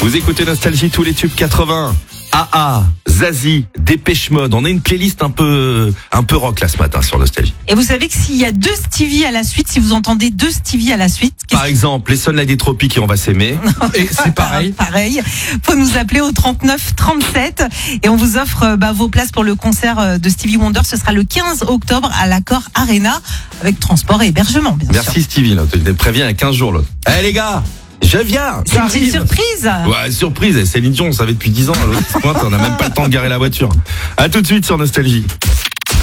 Vous écoutez Nostalgie, tous les tubes 80. AA, Zazie, Dépêche Mode. On a une playlist un peu rock là ce matin sur Nostalgie. Et vous savez que s'il y a 2 Stevie à la suite, si vous entendez 2 Stevie à la suite, Par exemple, les Sunlight des Tropiques et On va s'aimer. Et c'est pareil. Pareil. Faut nous appeler au 39 37 et on vous offre vos places pour le concert de Stevie Wonder. Ce sera le 15 octobre à l'Accor Arena avec transport et hébergement, bien sûr. Merci Stevie, là. Tu te préviens il y a 15 jours l'autre. Eh les gars, je viens. C'est une petite surprise. Ouais, surprise. Céline Dion, on savait depuis 10 ans. À l'autre pointe, on n'a même pas le temps de garer la voiture. À tout de suite sur Nostalgie.